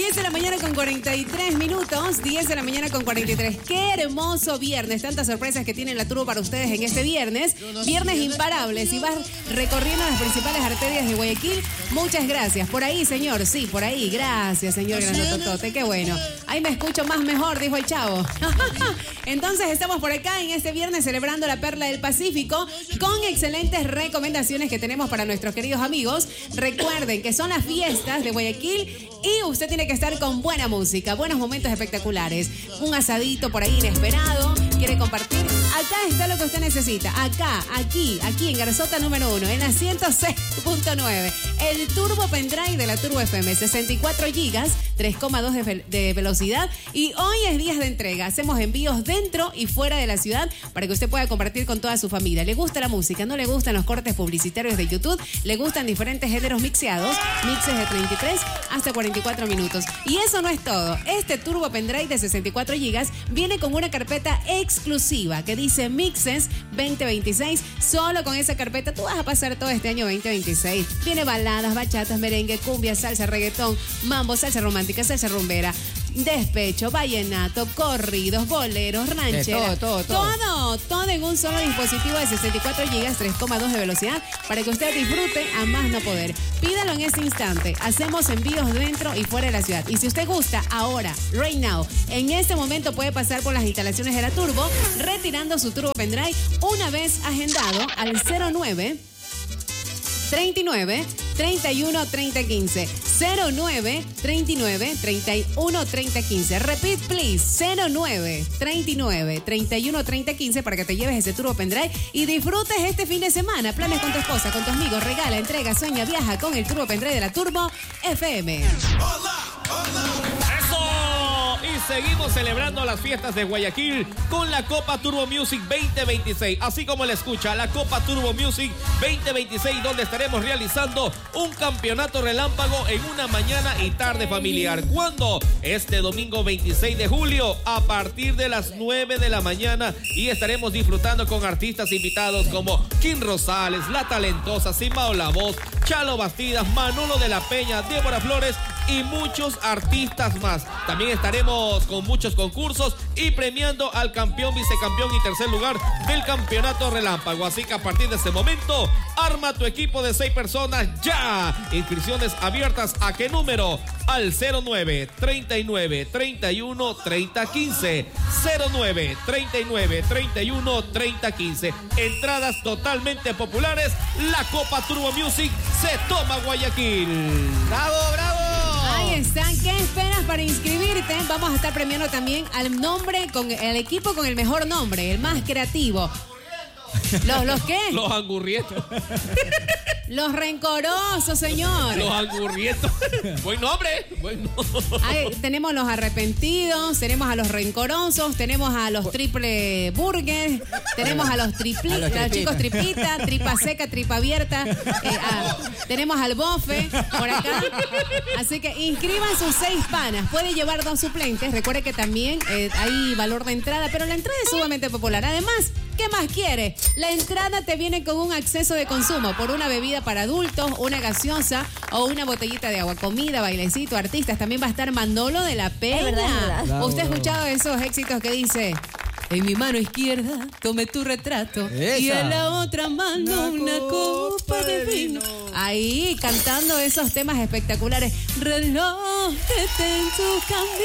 10 de la mañana con 43 minutos. 10 de la mañana con 43. Qué hermoso viernes. Tantas sorpresas que tiene la Turbo para ustedes en este viernes. Viernes imparables. Y vas recorriendo las principales arterias de Guayaquil. Muchas gracias. Por ahí, señor. Sí, por ahí. Gracias, señor Grandototote. Qué bueno. Ahí me escucho más mejor, dijo el chavo. Entonces estamos por acá en este viernes celebrando la Perla del Pacífico con excelentes recomendaciones que tenemos para nuestros queridos amigos. Recuerden que son las fiestas de Guayaquil y usted tiene que estar con buena música, buenos momentos espectaculares, un asadito por ahí inesperado, quiere compartir. Acá está lo que usted necesita. Acá, aquí en Garzota número 1, en la 106.9. El Turbo Pendrive de la Turbo FM, 64 gigas, 3,2 de velocidad. Y hoy es días de entrega. Hacemos envíos dentro y fuera de la ciudad para que usted pueda compartir con toda su familia. ¿Le gusta la música? ¿No le gustan los cortes publicitarios de YouTube? ¿Le gustan diferentes géneros mixeados? Mixes de 33 hasta 44 minutos. Y eso no es todo. Este Turbo Pendrive de 64 gigas viene con una carpeta exclusiva que dice Mixes 2026. Solo con esa carpeta tú vas a pasar todo este año 2026. Viene baladas, bachatas, merengue, cumbia, salsa, reggaetón, mambo, salsa romántica, salsa rumbera, despecho, vallenato, corridos, boleros, rancheras. Todo en un solo dispositivo de 64 gigas, 3,2 de velocidad para que usted disfrute a más no poder. Pídalo en este instante. Hacemos envíos dentro y fuera de la ciudad. Y si usted gusta, ahora, right now, en este momento puede pasar por las instalaciones de la Turbo, retirando su Turbo Pendrive una vez agendado al 09 39 31 30 15. 09 39 31 30 15. Repeat, please. 09 39 31 30 15 para que te lleves ese Turbo Pendrive y disfrutes este fin de semana. Planes con tu esposa, con tus amigos, regala, entrega, sueña, viaja con el Turbo Pendrive de la Turbo FM. Y seguimos celebrando las fiestas de Guayaquil con la Copa Turbo Music 2026. Así como la escucha, la Copa Turbo Music 2026, donde estaremos realizando un campeonato relámpago en una mañana y tarde familiar. ¿Cuándo? Este domingo 26 de julio a partir de las 9 de la mañana y estaremos disfrutando con artistas invitados como Kim Rosales, La Talentosa, Simao La Voz, Chalo Bastidas, Manolo de la Peña, Débora Flores y muchos artistas más. También estaremos con muchos concursos y premiando al campeón, vicecampeón y tercer lugar del campeonato relámpago. Así que a partir de este momento, arma tu equipo de 6 personas ya. Inscripciones abiertas. ¿A qué número? Al 09 39 31 30 15. 09 39 31 30 15. Entradas totalmente populares. La Copa Turbo Music se toma Guayaquil. ¡Bravo, bravo! Ahí están. ¿Qué esperas para inscribirte? Vamos a estar premiando también al nombre, con el equipo con el mejor nombre, el más creativo. ¿Los qué? Los angurrietos. Los rencorosos, señor. Los angurrietos. Buen nombre. Ahí tenemos los arrepentidos, tenemos a los rencorosos, tenemos a los triple burgers, tenemos a los chicos tripita, tripa seca, tripa abierta, tenemos al bofe por acá. Así que inscriban sus 6 panas. Puede llevar 2 suplentes. Recuerde que también hay valor de entrada, pero la entrada es sumamente popular. Además, ¿qué más quiere? La entrada te viene con un acceso de consumo por una bebida para adultos, una gaseosa o una botellita de agua, comida, bailecito, artistas. También va a estar Manolo de la Peña. Es verdad. ¿Usted ha escuchado esos éxitos que dice: en mi mano izquierda tomé tu retrato y en la otra mano una copa de vino? Ahí cantando esos temas espectaculares. Reloj en tu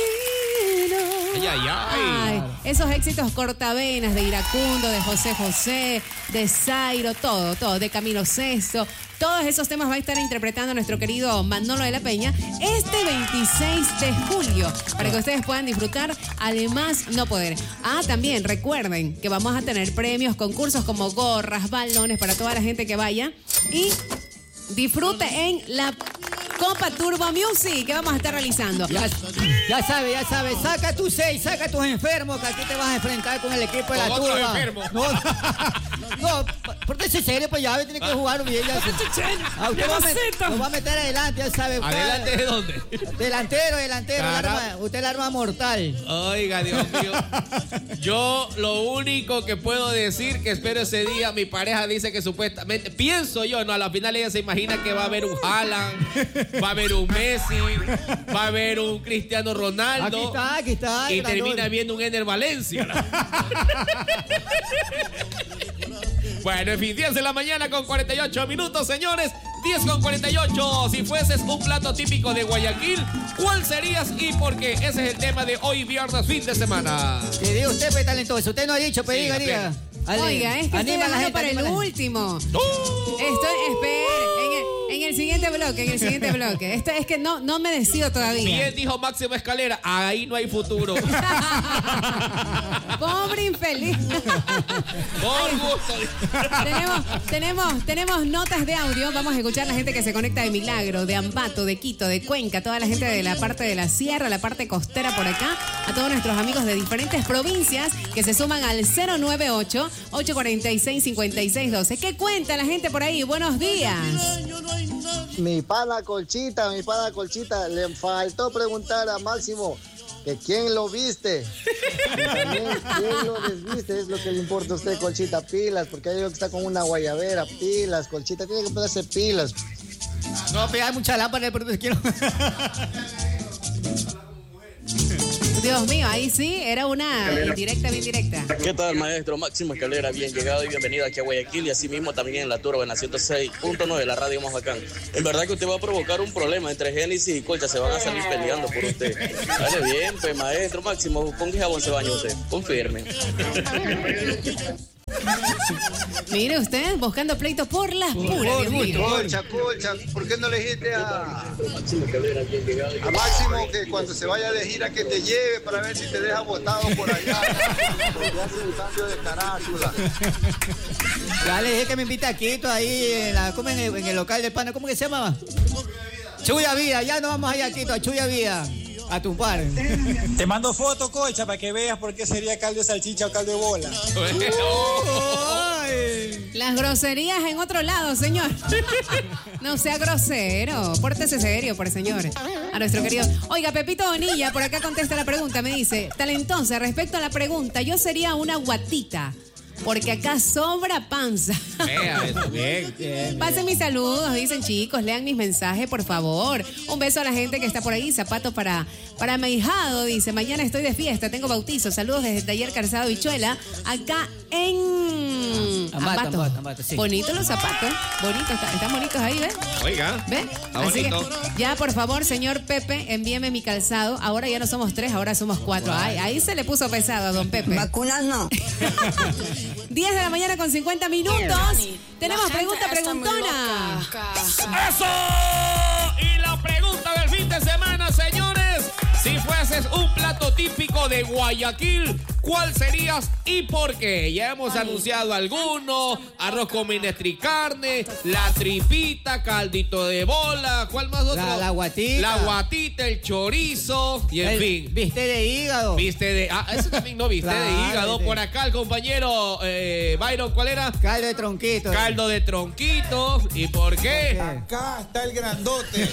camino. Ay, esos éxitos cortavenas de Iracundo, de José José, de Zairo, todo, de Camilo Sesto. Todos esos temas va a estar interpretando nuestro querido Manolo de la Peña este 26 de julio para que ustedes puedan disfrutar al más no poder. También recuerden que vamos a tener premios, concursos como gorras, balones para toda la gente que vaya y disfrute en la Copa Turbo Music que vamos a estar realizando. Ya sabes, saca tus 6, saca tus enfermos, que aquí te vas a enfrentar con el equipo de la Turba. No, pórtese serio, pues ya tiene que jugar bien. Lo va a meter adelante, ya sabe. ¿Adelante de dónde? Delantero. Usted el arma mortal. Oiga, Dios mío. Yo lo único que puedo decir que espero ese día, mi pareja dice que supuestamente, pienso yo, no, a la final ella se imagina que va a haber un Haaland, Va a haber un Messi, va a haber un Cristiano Ronaldo. Aquí está. Y termina viendo un Ener Valencia. Bueno, en fin, 10 de la mañana con 48 minutos, señores. 10 con 48. Si fueses un plato típico de Guayaquil, ¿cuál serías y por qué? Ese es el tema de hoy, viernes, fin de semana. Que diga usted, pues, talentoso. Usted no ha dicho, pues, Sí, diga. Oiga, es que estoy dejando para el último. En el siguiente bloque. Esto es que no me decido todavía. Bien dijo Máximo Escalera, ahí no hay futuro. Pobre infeliz. Por gusto. Tenemos notas de audio. Vamos a escuchar a la gente que se conecta de Milagro, de Ambato, de Quito, de Cuenca, toda la gente de la parte de la sierra, la parte costera por acá, a todos nuestros amigos de diferentes provincias que se suman al 098-846-5612. ¿Qué cuenta la gente por ahí? Buenos días. Mi pana Colchita, le faltó preguntar a Máximo que quién lo viste. Y también quién lo desviste, es lo que le importa a usted, Colchita. Pilas, porque hay uno que está con una guayabera. Pilas, Colchita, tiene que ponerse pilas. No, pero hay mucha lámpara, pero quiero. Dios mío, ahí sí, era una indirecta, bien directa. ¿Qué tal, maestro Máximo Escalera? Bien llegado y bienvenido aquí a Guayaquil y así mismo también en la Turba, en la 106.9, la radio más bacán. En verdad que usted va a provocar un problema entre Génesis y Colcha, se van a salir peleando por usted. Dale bien, pues, maestro Máximo, ¿con qué jabón se baña usted? Confirme. Mire usted, buscando pleito por las puras. Colcha, ¿por qué no le dijiste a Máximo que cuando se vaya de gira que te lleve para ver si te deja botado por allá? Porque hace un cambio de carátula. Ya le dije que me invita a Quito ahí en el local del pana, ¿cómo que se llamaba? Chuya Vida, ya no vamos allá a Quito, a Chuya Vida. A tu par. Te mando foto, Colcha, para que veas por qué sería caldo de salchicha o caldo de bola. Las groserías en otro lado, señor. No sea grosero. Pórtese serio, por señor. A nuestro querido. Oiga, Pepito Bonilla, por acá contesta la pregunta. Me dice, talentosa, respecto a la pregunta, yo sería una guatita. Porque acá sobra panza. Bien. Pasen mis saludos, dicen chicos, lean mis mensajes, por favor. Un beso a la gente que está por ahí. Zapato para mi hijado, dice. Mañana estoy de fiesta, tengo bautizo. Saludos desde el taller Calzado Bichuela, acá en Ambato. Sí. Bonitos los zapatos, bonitos, están bonitos ahí, ¿ven? Oiga, ¿ven? Está Así bonito. que ya, por favor, señor Pepe, envíeme mi calzado. Ahora ya no somos 3, ahora somos 4. Ay, ahí se le puso pesado a don Pepe. Vacunas no. 10 de la mañana con 50 minutos. Tenemos preguntona. ¡Eso! Y la pregunta del fin de semana, señores. Si fueses un plato típico de Guayaquil, ¿cuál serías y por qué? Ya hemos anunciado algunos: arroz con minestra y carne, la tripita, caldito de bola, ¿cuál más otro? La guatita. La guatita, el chorizo y en fin. Viste de hígado. Eso también no, viste de hígado. Por acá el compañero Byron, ¿cuál era? Caldo de tronquito. Caldo de tronquito. ¿Y por qué? Acá está el grandote.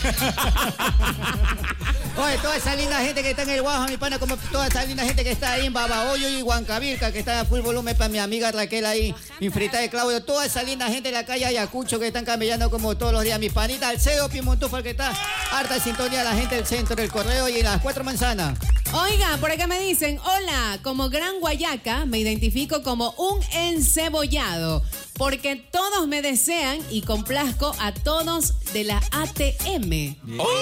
Oye, toda esa linda gente que está en el Guajo, mi pana, como toda esa linda gente que está ahí en Babahoyo y Huancavirca, que está a full volumen para mi amiga Raquel ahí, mi frita de Claudio, toda esa linda gente de la calle Ayacucho que están camellando como todos los días, mi panita Alcedo Pimontufa, que está harta sintonía, la gente del centro, del Correo y las 4 manzanas. Oiga, por acá me dicen, hola, como Gran Guayaca me identifico como un encebollado, porque todos me desean y complazco a todos de la ATM.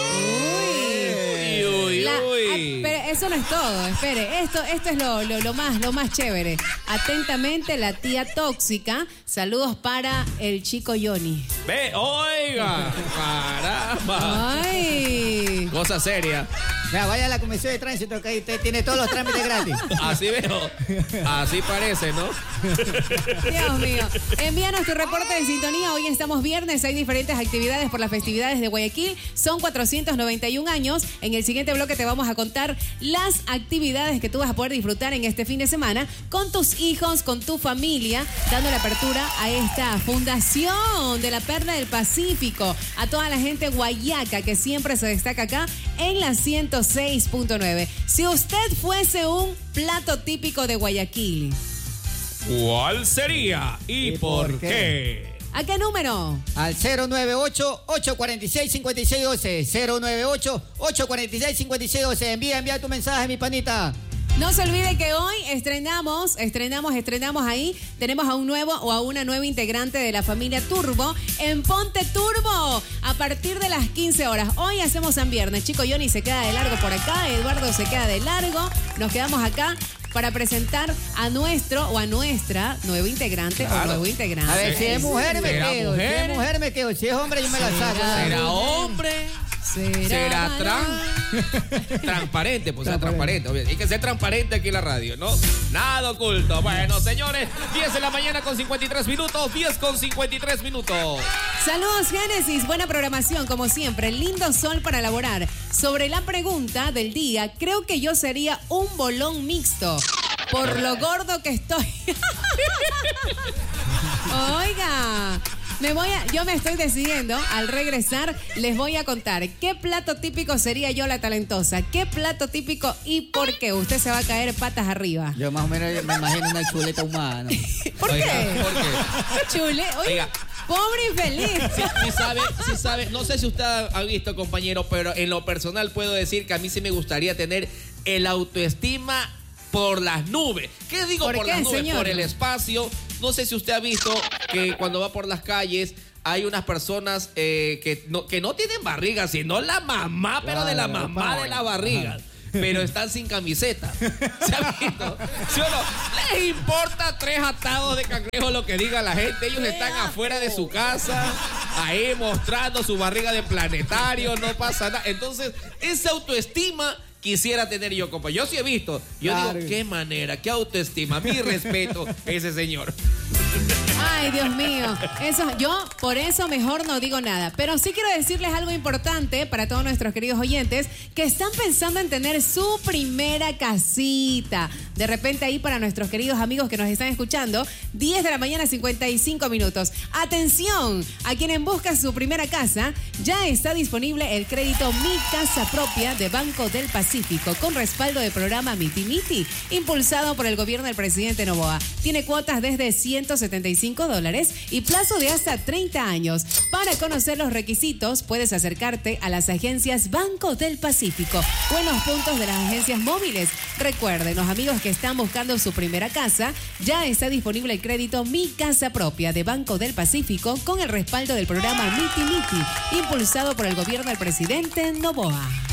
Pero eso no es todo, espere, esto es lo más chévere. Atentamente, la tía tóxica. Saludos para el chico Johnny. Ve, oiga, caramba. Ay. Cosa seria. Ya, vaya a la Comisión de Tránsito, que ahí usted tiene todos los trámites gratis. Así veo. Así parece, ¿no? Dios mío. Envíanos tu reporte de sintonía. Hoy estamos viernes. Hay diferentes actividades por las festividades de Guayaquil. Son 491 años. En el siguiente bloque te vamos a contar las actividades que tú vas a poder disfrutar en este fin de semana con tus hijos, con tu familia, dando la apertura a esta fundación de la Perla del Pacífico. A toda la gente guayaca que siempre se destaca acá en la 106.9. Si usted fuese un plato típico de Guayaquil, ¿cuál sería y por qué? ¿A qué número? Al 098-846-5612. 098-846-5612. Envía tu mensaje, mi panita. No se olvide que hoy estrenamos ahí. Tenemos a un nuevo o a una nueva integrante de la familia Turbo en Ponte Turbo a partir de las 15 horas. Hoy hacemos San Viernes. Chico Johnny se queda de largo por acá. Eduardo se queda de largo. Nos quedamos acá para presentar a nuestro o a nuestra nuevo integrante o nuevo integrante. A ver, si es mujer me quedo. Si es mujer me quedo. Si es hombre yo me la saco. ¿Será hombre? ¿Será transparente? Pues sea transparente. Hay que ser transparente aquí en la radio, ¿no? Nada oculto. Bueno, señores, 10 de la mañana con 53 minutos. 10 con 53 minutos. Saludos, Génesis. Buena programación, como siempre. Lindo sol para elaborar. Sobre la pregunta del día, creo que yo sería un bolón mixto. Por lo gordo que estoy. Oiga. Yo me estoy decidiendo, al regresar, les voy a contar qué plato típico sería yo la talentosa. ¿Qué plato típico y por qué? Usted se va a caer patas arriba. Yo más o menos me imagino una chuleta humana. ¿Por qué? Oiga. Pobre y feliz. Sí sabe. No sé si usted ha visto, compañero, pero en lo personal puedo decir que a mí sí me gustaría tener el autoestima por las nubes. ¿Qué digo por las nubes? Señor? Por el espacio. No sé si usted ha visto que cuando va por las calles hay unas personas que no tienen barriga, sino la mamá, pero de la mamá de la barriga. Pero están sin camiseta. ¿Se ha visto? ¿Sí o no? Les importa 3 atados de cangrejo lo que diga la gente. Ellos están afuera de su casa, ahí mostrando su barriga de planetario, no pasa nada. Entonces, esa autoestima quisiera tener yo, compa. Yo sí he visto. Yo digo, qué manera, qué autoestima. Mi respeto, ese señor. Ay, Dios mío. Yo por eso mejor no digo nada. Pero sí quiero decirles algo importante para todos nuestros queridos oyentes que están pensando en tener su primera casita. De repente ahí para nuestros queridos amigos que nos están escuchando, 10 de la mañana, 55 minutos. Atención, a quienes buscan su primera casa, ya está disponible el crédito Mi Casa Propia de Banco del Pacífico con respaldo del programa Miti Miti, impulsado por el gobierno del presidente Noboa. Tiene cuotas desde $175 y plazo de hasta 30 años. Para conocer los requisitos, puedes acercarte a las agencias Banco del Pacífico o en los puntos de las agencias móviles. Recuerden, los amigos que están buscando su primera casa, ya está disponible el crédito Mi Casa Propia de Banco del Pacífico con el respaldo del programa Miti Miti, impulsado por el gobierno del presidente Noboa.